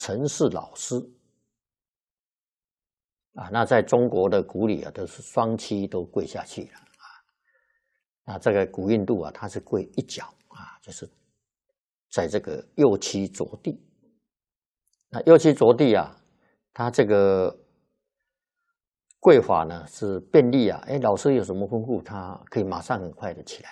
陈氏老师啊。那在中国的古礼啊，都是双膝都跪下去了啊。那这个古印度啊，它是跪一脚啊，就是在这个右膝着地。那右膝着地啊，它这个跪法呢是便利啊。老师有什么吩咐，他可以马上很快的起来。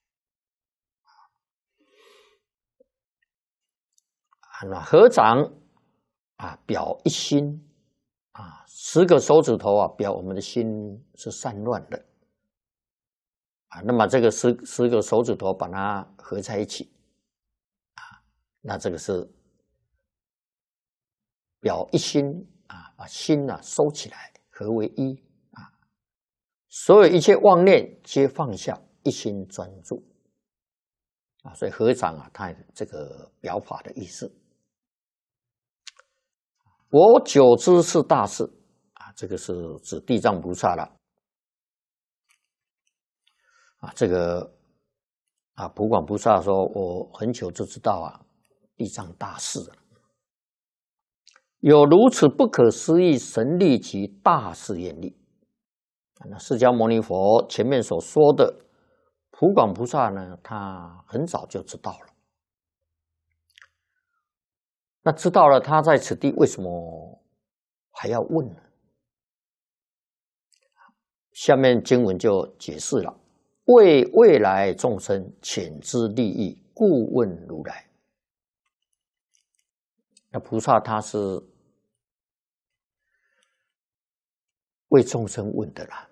那合掌啊，表一心啊，10个手指头啊，表我们的心是散乱的啊。那么这个十个手指头把它合在一起啊，那这个是表一心啊，把心啊收起来，合为一啊。所有一切妄念皆放下，一心专注啊。所以合掌啊，它这个表法的意思。我久知是大事啊，这个是指地藏菩萨了啊。这个啊，普广菩萨说，我很久就知道啊，地藏大事了，有如此不可思议神力及大誓愿力。那释迦牟尼佛前面所说的普广菩萨呢，他很早就知道了。那知道了，他在此地为什么还要问呢？下面经文就解释了：为未来众生浅知利益，故问如来。那菩萨他是为众生问的啦，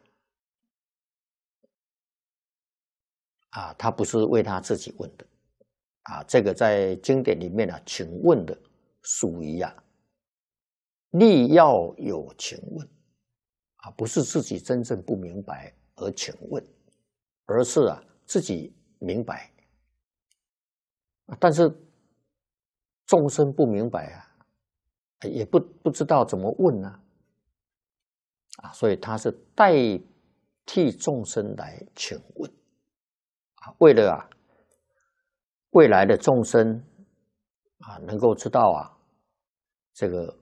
啊，他不是为他自己问的啊。这个在经典里面啊，请问的属于啊力要有请问啊，不是自己真正不明白而请问，而是啊自己明白，但是众生不明白啊，也不知道怎么问呢啊，所以他是代替众生来请问啊，为了啊未来的众生啊能够知道啊这个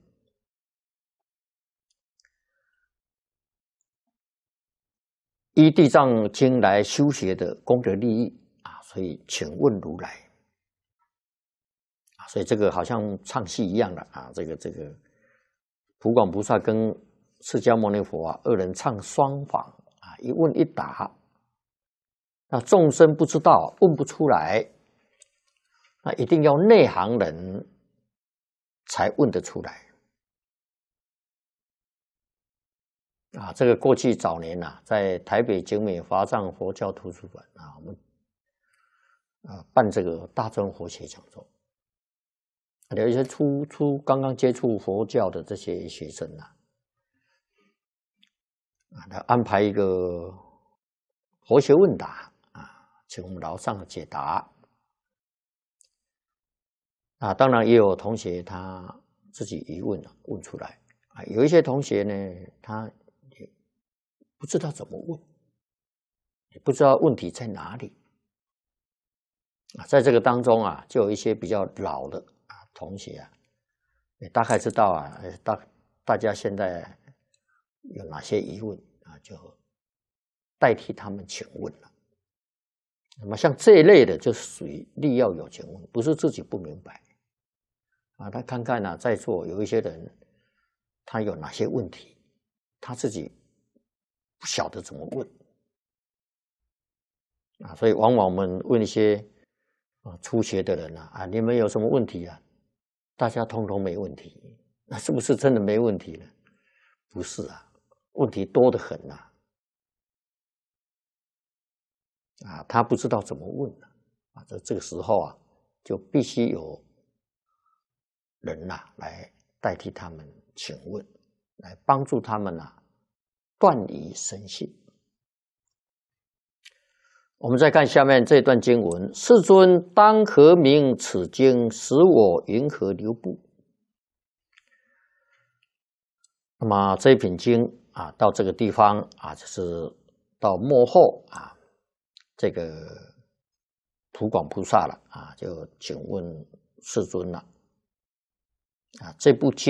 依地藏经来修学的功德利益啊，所以请问如来啊，所以这个好像唱戏一样的啊，这个普广菩萨跟释迦牟尼佛啊二人唱双簧啊，一问一答，那众生不知道问不出来，那一定要内行人才问得出来。啊，这个过去早年啊，在台北景美华藏佛教图书馆啊，我们办这个大专佛学讲座，有一些刚刚接触佛教的这些学生他安排一个佛学问答啊，请我们老上解答啊。当然也有同学他自己疑问问出来啊，有一些同学呢，他不知道怎么问，也不知道问题在哪里啊。在这个当中啊，就有一些比较老的同学啊，也大概知道啊，大家现在有哪些疑问啊，就代替他们请问了。那么像这一类的，就属于力要有请问，不是自己不明白啊。他看看啊，在座有一些人，他有哪些问题，他自己不晓得怎么问啊，所以往往我们问一些初学的人啊，你们有什么问题啊？大家通通没问题，那是不是真的没问题呢？不是啊，问题多得很他不知道怎么问啊，这个时候啊，就必须有人来代替他们请问，来帮助他们断疑生信。我们再看下面这段经文：世尊当何名此经，使我云何流布？那么这一品经到这个地方就是到末后这个普广菩萨了就请问世尊了啊，这部经